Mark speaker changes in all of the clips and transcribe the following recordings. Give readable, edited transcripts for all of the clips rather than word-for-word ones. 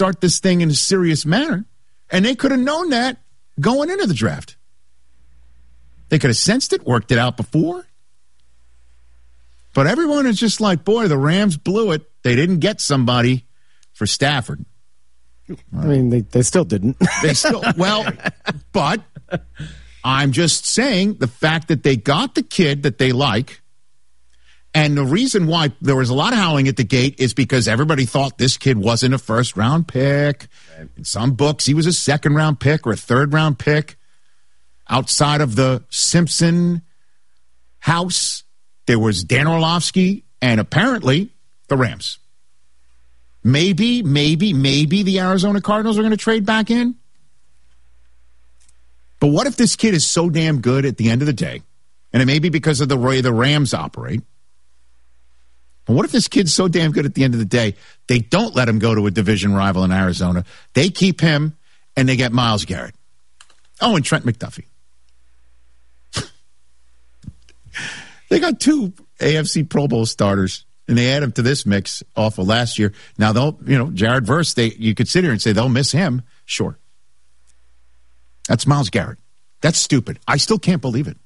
Speaker 1: start this thing in a serious manner. And they could have known that going into the draft. They could have sensed it, worked it out before. But everyone is just like, boy, the Rams blew it. They didn't get somebody for Stafford.
Speaker 2: I mean, they still didn't.
Speaker 1: They still, well, but I'm just saying the fact that they got the kid that they like, and the reason why there was a lot of howling at the gate is because everybody thought this kid wasn't a first-round pick. In some books, he was a second-round pick or a third-round pick. Outside of the Simpson house, there was Dan Orlovsky and apparently the Rams. Maybe the Arizona Cardinals are going to trade back in. But what if this kid is so damn good at the end of the day, and it may be because of the way the Rams operate, but what if this kid's so damn good at the end of the day, they don't let him go to a division rival in Arizona, they keep him, and they get Myles Garrett. Oh, and Trent McDuffie. They got 2 AFC Pro Bowl starters, and they add them to this mix off of last year. Now, Jared Verse, you could sit here and say they'll miss him. Sure. That's Myles Garrett. That's stupid. I still can't believe it.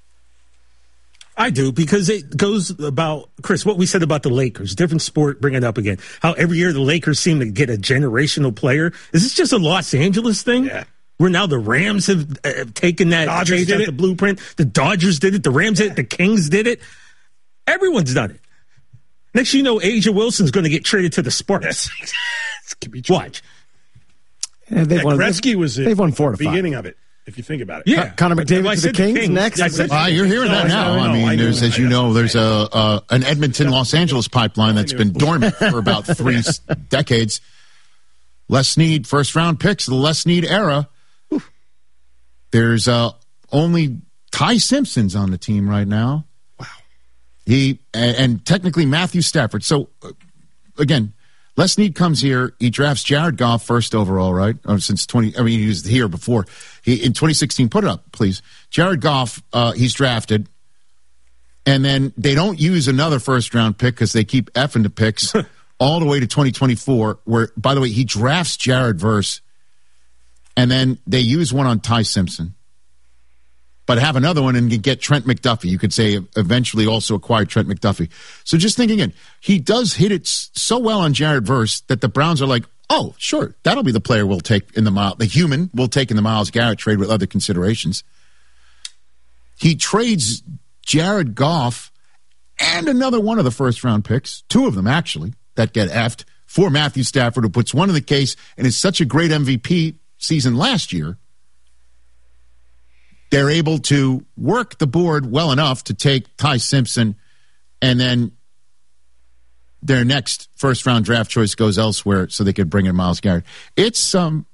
Speaker 3: I do, because it goes about, Chris, what we said about the Lakers, different sport, bring it up again. How every year the Lakers seem to get a generational player. Is this just a Los Angeles thing?
Speaker 4: Yeah.
Speaker 3: Where now the Rams have taken that, changed out the blueprint. The Dodgers did it. The Rams did it. The Kings did it. Everyone's done it. Next thing you know, Asia Wilson's going to get traded to the Spartans. Watch.
Speaker 2: Yeah,
Speaker 4: Gretzky was
Speaker 2: they've won 4 to 5.
Speaker 4: Beginning of it, if you think about it.
Speaker 3: Yeah.
Speaker 2: Connor McDavid to the Kings next.
Speaker 1: You're hearing that now. There's an Edmonton-Los Angeles pipeline that's been dormant for about 3 decades. Les Snead, first-round picks, the Les Snead era. There's only Ty Simpson's on the team right now.
Speaker 4: Wow.
Speaker 1: And technically Matthew Stafford. So, again, Les Snead comes here. He drafts Jared Goff first overall, right? He was here before. In 2016, put it up, please. Jared Goff, he's drafted. And then they don't use another first-round pick because they keep effing the picks all the way to 2024, where, by the way, he drafts Jared Verse. And then they use one on Ty Simpson. But have another one and get Trent McDuffie. You could say eventually also acquired Trent McDuffie. So just thinking again, he does hit it so well on Jared Verse that the Browns are like, oh, sure, that'll be the player we'll take in the human we'll take in the Myles Garrett trade with other considerations. He trades Jared Goff and another one of the first-round picks, 2 of them actually, that get effed, for Matthew Stafford, who puts one in the case and is such a great MVP season last year. They're able to work the board well enough to take Ty Simpson, and then their next first-round draft choice goes elsewhere so they could bring in Myles Garrett. It's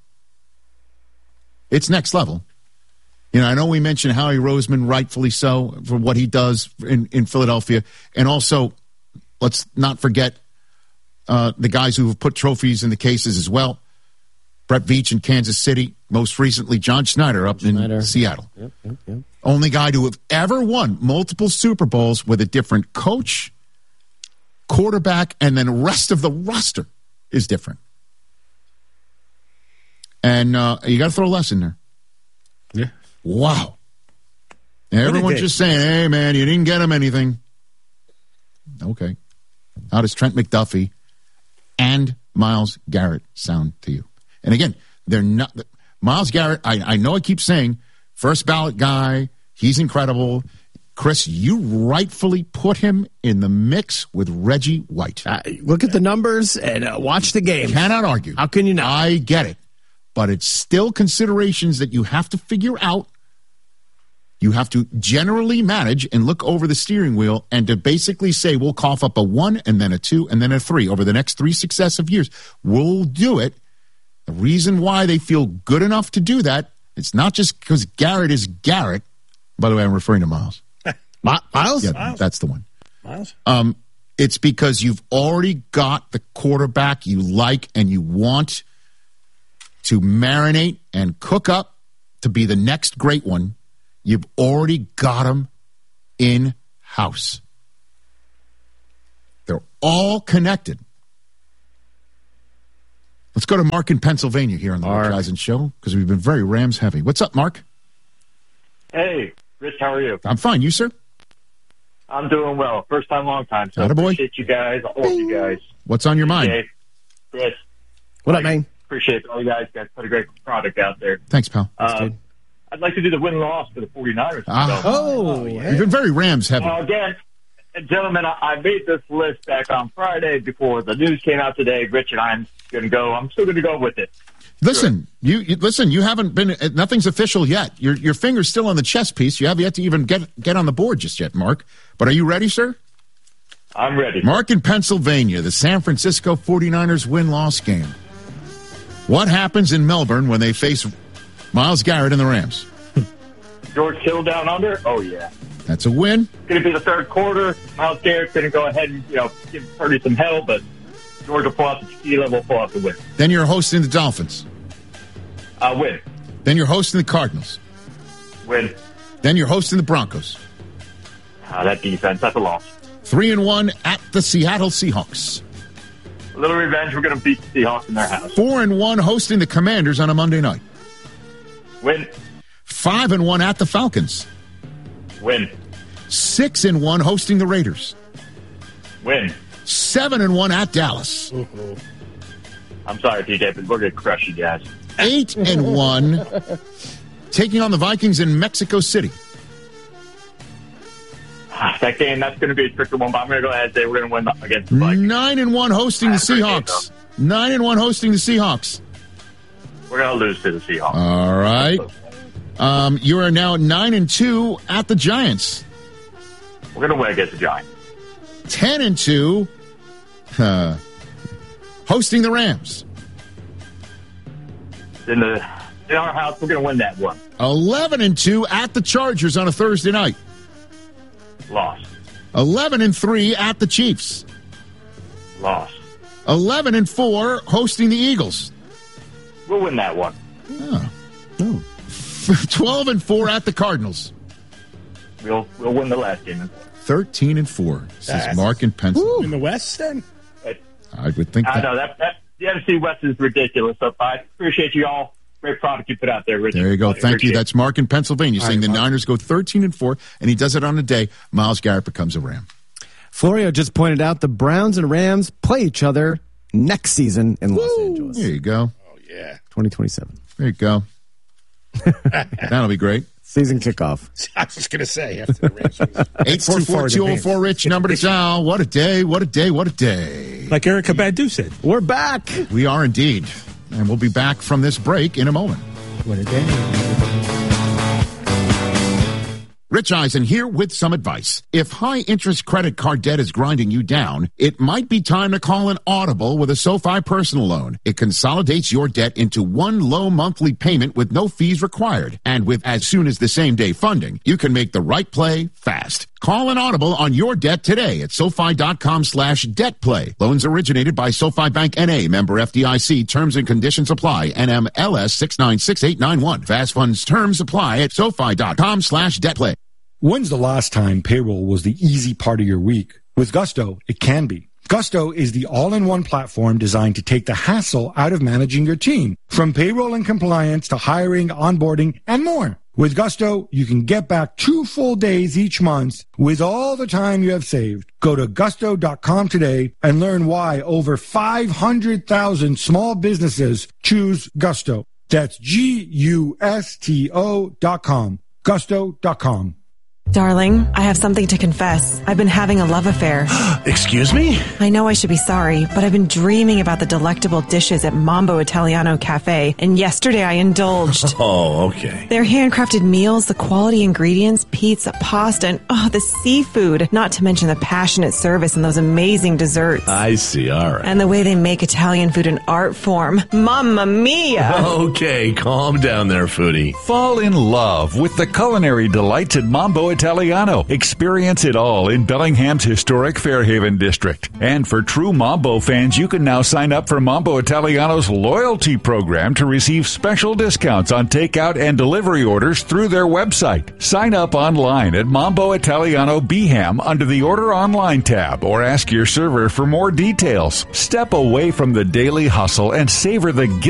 Speaker 1: next level. I know we mentioned Howie Roseman, rightfully so, for what he does in Philadelphia. And also, let's not forget the guys who have put trophies in the cases as well. Brett Veach in Kansas City. Most recently, John Schneider up in Seattle.
Speaker 2: Yep.
Speaker 1: Only guy to have ever won multiple Super Bowls with a different coach, quarterback, and then the rest of the roster is different. And you got to throw less in there.
Speaker 3: Yeah.
Speaker 1: Wow. Everyone's just saying, hey, man, you didn't get him anything. Okay. How does Trent McDuffie and Myles Garrett sound to you? And again, they're not Myles Garrett. I know I keep saying first ballot guy. He's incredible. Chris, you rightfully put him in the mix with Reggie White.
Speaker 2: Look at the numbers and watch the game.
Speaker 1: Cannot argue.
Speaker 2: How can you not?
Speaker 1: I get it. But it's still considerations that you have to figure out. You have to generally manage and look over the steering wheel and to basically say, we'll cough up a 1 and then a 2 and then a 3 over the next 3 successive years. We'll do it. The reason why they feel good enough to do that, it's not just because Garrett is Garrett. By the way, I'm referring to Myles.
Speaker 2: Myles?
Speaker 1: Yeah,
Speaker 4: Myles?
Speaker 1: That's the one.
Speaker 4: Myles?
Speaker 1: It's because you've already got the quarterback you like and you want to marinate and cook up to be the next great one. You've already got him in-house. They're all connected. Let's go to Mark in Pennsylvania here on the Rich Eisen Show because we've been very Rams heavy. What's up, Mark?
Speaker 5: Hey, Rich, how are you?
Speaker 1: I'm fine. You, sir?
Speaker 5: I'm doing well. First time, long time. So
Speaker 1: Attaboy.
Speaker 5: appreciate you guys, all of you guys.
Speaker 1: What's on your mind?
Speaker 5: Dave, Chris.
Speaker 2: What up, man?
Speaker 5: Appreciate all you guys. You guys put a great product out there.
Speaker 1: Thanks, pal.
Speaker 5: I'd like to do the win-loss for the 49ers.
Speaker 1: You've been very Rams heavy.
Speaker 5: Again, gentlemen, I made this list back on Friday before the news came out today. Rich and I'm still going to go with it.
Speaker 1: Listen, sure. You haven't been. Nothing's official yet. Your finger's still on the chess piece. You have yet to even get on the board just yet, Mark. But are you ready, sir?
Speaker 5: I'm ready.
Speaker 1: Mark in Pennsylvania, the San Francisco 49ers win-loss game. What happens in Melbourne when they face Myles Garrett and the Rams?
Speaker 5: George Kittle down under? Oh, yeah.
Speaker 1: That's a win.
Speaker 5: It's going to be the third quarter. Myles Garrett's going to go ahead and give Purdy some hell, but George will pull out the tequila, will pull out the win.
Speaker 1: Then you're hosting the Dolphins.
Speaker 5: Win.
Speaker 1: Then you're hosting the Cardinals.
Speaker 5: Win.
Speaker 1: Then you're hosting the Broncos.
Speaker 5: That defense, that's a loss.
Speaker 1: 3-1 at the Seattle Seahawks.
Speaker 5: A little revenge. We're going to beat the Seahawks in their house.
Speaker 1: 4-1 hosting the Commanders on a Monday night.
Speaker 5: Win.
Speaker 1: 5-1 at the Falcons.
Speaker 5: Win.
Speaker 1: 6-1 hosting the Raiders.
Speaker 5: Win.
Speaker 1: 7-1 at Dallas.
Speaker 5: I'm sorry, TJ, but we're going to crush you guys.
Speaker 1: 8-1 taking on the Vikings in Mexico City.
Speaker 5: That game, that's going to be a tricky one, but I'm going to go ahead and say we're going to win against the Vikings.
Speaker 1: 9-1 hosting the Seahawks. 9-1 hosting the Seahawks.
Speaker 5: We're going to lose to the Seahawks.
Speaker 1: All right. You are now 9-2 at the Giants.
Speaker 5: We're going to win against the Giants.
Speaker 1: 10-2 hosting the Rams.
Speaker 5: In our house, we're going to win that one.
Speaker 1: 11-2 at the Chargers on a Thursday night.
Speaker 5: Loss.
Speaker 1: 11-3 at the Chiefs.
Speaker 5: Loss.
Speaker 1: 11-4 hosting the Eagles.
Speaker 5: We'll win that one.
Speaker 1: 12-4 at the Cardinals.
Speaker 5: We'll win the last game.
Speaker 1: 13-4. Says Mark in Pennsylvania.
Speaker 4: In the West, then?
Speaker 1: I would think
Speaker 5: I know that the NFC West is ridiculous. So I appreciate you all. Great product you put out there, Richard.
Speaker 1: There you go. Thank you. That's Mark in Pennsylvania saying the Niners go 13-4, and he does it on a day. Myles Garrett becomes a Ram.
Speaker 2: Florio just pointed out the Browns and Rams play each other next season in Los Angeles.
Speaker 1: There you go.
Speaker 4: Oh, yeah.
Speaker 2: 2027.
Speaker 1: There you go. That'll be great.
Speaker 2: Season kickoff.
Speaker 4: I was just going to say. After the Rams.
Speaker 1: 844-204 Rich, number to dial. What a day, what a day, what a day.
Speaker 3: Like Erica Badu said.
Speaker 2: We're back.
Speaker 1: We are indeed. And we'll be back from this break in a moment.
Speaker 3: What a day.
Speaker 1: Rich Eisen here with some advice. If high-interest credit card debt is grinding you down, it might be time to call an audible with a SoFi personal loan. It consolidates your debt into one low monthly payment with no fees required. And with as soon as the same-day funding, you can make the right play fast. Call an audible on your debt today at SoFi.com/debtplay. Loans originated by SoFi Bank N.A., member FDIC. Terms and conditions apply. NMLS 696891. Fast funds terms apply at SoFi.com/debtplay.
Speaker 6: When's the last time payroll was the easy part of your week? With Gusto, it can be. Gusto is the all-in-one platform designed to take the hassle out of managing your team, from payroll and compliance to hiring, onboarding, and more. With Gusto, you can get back 2 full days each month with all the time you have saved. Go to gusto.com today and learn why over 500,000 small businesses choose Gusto. That's GUSTO.com. Gusto.com.
Speaker 7: Darling, I have something to confess. I've been having a love affair.
Speaker 8: Excuse me?
Speaker 7: I know I should be sorry, but I've been dreaming about the delectable dishes at Mambo Italiano Cafe, and yesterday I indulged.
Speaker 8: Oh, okay.
Speaker 7: Their handcrafted meals, the quality ingredients, pizza, pasta, and the seafood, not to mention the passionate service and those amazing desserts.
Speaker 8: I see, all right.
Speaker 7: And the way they make Italian food an art form. Mamma mia!
Speaker 8: Okay, calm down there, foodie.
Speaker 9: Fall in love with the culinary delights at Mambo Italiano. Experience it all in Bellingham's historic Fairhaven district. And for true Mambo fans, you can now sign up for Mambo Italiano's loyalty program to receive special discounts on takeout and delivery orders through their website. Sign up online at Mambo Italiano Beeham under the Order Online tab or ask your server for more details. Step away from the daily hustle and savor the